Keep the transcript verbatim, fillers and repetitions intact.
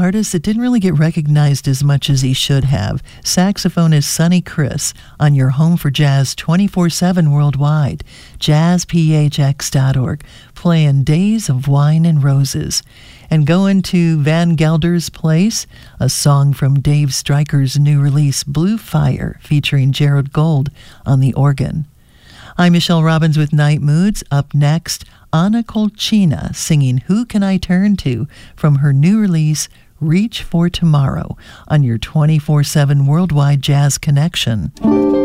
artist that didn't really get recognized as much as he should have. Saxophonist Sonny Criss on your home for jazz twenty-four seven worldwide. jazz p h x dot org, playing Days of Wine and Roses. And going to Van Gelder's Place, a song from Dave Stryker's new release, Blue Fire, featuring Gerald Gold on the organ. I'm Michelle Robbins with Night Moods. Up next, Anna Kolchina singing Who Can I Turn To from her new release, Reach for Tomorrow, on your twenty-four seven worldwide jazz connection.